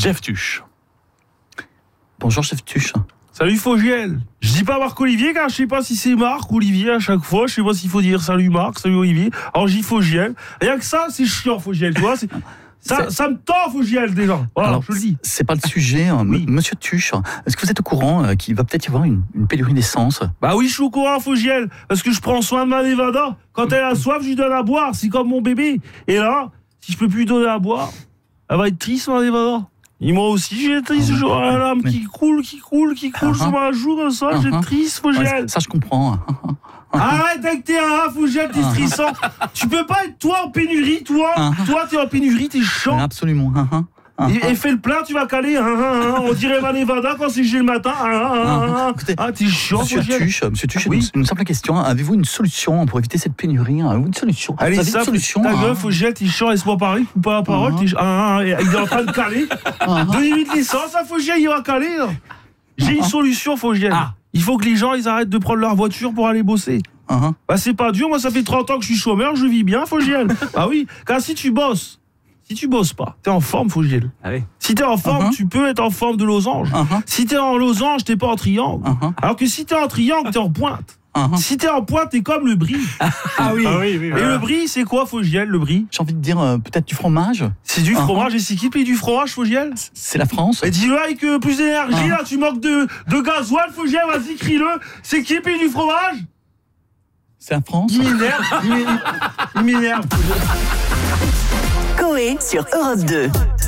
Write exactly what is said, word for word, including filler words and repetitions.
Jeff Tuche. Bonjour, Chef Tuche. Salut Fogiel. Je dis pas Marc-Olivier car je sais pas si c'est Marc ou Olivier à chaque fois. Je sais pas s'il faut dire salut Marc, salut Olivier. Alors je dis Fogiel. Rien que ça, c'est chiant Fogiel, tu vois. C'est... Ça, ça me tend Fogiel déjà. Voilà, Alors, je le dis. C'est pas le sujet. hein. Oui. Monsieur Tuche, est-ce que vous êtes au courant euh, qu'il va peut-être y avoir une, une pénurie d'essence? Bah oui, je suis au courant Fogiel. Parce que je prends soin de ma Nevada. Quand elle a soif, je lui donne à boire. C'est comme mon bébé. Et là, si je peux plus lui donner à boire, elle va être triste ma Nevada. Et moi aussi, j'ai triste, j'ai la lame mais... qui coule, qui coule, qui coule uh-huh. sur ma joue comme ça, j'ai uh-huh. triste, Fogiel. Ouais, ça, je comprends. Arrête avec tes ah, Fogiel, t'es stressant. Tu peux pas être toi en pénurie, toi. Uh-huh. Toi, t'es en pénurie, t'es chiant. Absolument. Uh-huh. Uh-huh. Et, et fais le plein, tu vas caler. Hein, hein, hein. On dirait ma Nevada quand c'est j'ai le matin. Hein, hein, hein. Écoutez, ah, t'es chiant, Monsieur Fogiel. Tuche, Monsieur Tuche, Oui. une, une simple question. Avez-vous une solution pour éviter cette pénurie? Avez-vous une solution? Allez, vous avez ça, une solution? ta hein gueule, Fogiel, t'es chiant, laisse-moi parler, coupe pas la parole. Uh-huh. T'es... Ah, ah, il est en train de caler. Uh-huh. Donnez-lui de l'essence, à Fogiel, il va caler. Là. J'ai une solution, Fogiel. Ah. Il faut que les gens ils arrêtent de prendre leur voiture pour aller bosser. Uh-huh. Bah c'est pas dur, moi ça fait trente ans que je suis chômeur, je vis bien, Fogiel. Ah oui, car si tu bosses, si tu bosses pas, t'es en forme, Fogiel. Allez. Si t'es en forme, Uh-huh. tu peux être en forme de losange. Uh-huh. Si t'es en losange, t'es pas en triangle. Uh-huh. Alors que si t'es en triangle, t'es en pointe. Uh-huh. Si t'es en pointe, t'es comme le brie. Ah oui, ah oui, oui. Et voilà. le brie, c'est quoi, Fogiel, le brie? J'ai envie de dire euh, peut-être du fromage. C'est du Uh-huh. fromage, et c'est qui paye du fromage, Fogiel? C'est la France. Et dis-le avec euh, plus d'énergie, Uh-huh. là, tu manques de, de gasoil, Fogiel, vas-y, crie-le. C'est qui paye du fromage? C'est la France. Il m'énerve, il m'énerve. Il m'énerve. Coé sur Europe deux.